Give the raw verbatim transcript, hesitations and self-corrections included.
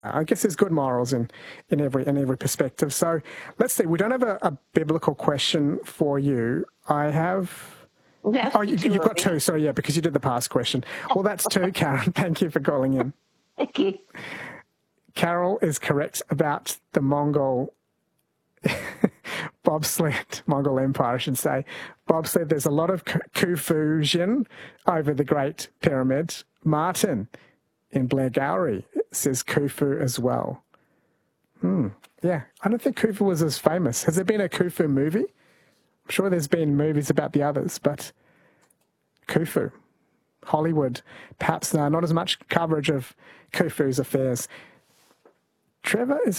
I guess there's good morals in, in every in every perspective. So let's see. We don't have a, a biblical question for you. I have. That's Oh, you, two you've of got me. two. Sorry, yeah, because you did the past question. Well, that's two, Karen. Thank you for calling in. Thank you. Carol is correct about the Mongol bobsled, Mongol Empire, I should say. Bobsled, there's a lot of Khufu-Jin over the Great Pyramid. Martin in Blair Gowrie says Khufu as well. Hmm. Yeah, I don't think Khufu was as famous. Has there been a Khufu movie? I'm sure there's been movies about the others, but Khufu, Hollywood, perhaps no, not as much coverage of Khufu's affairs. Trevor, is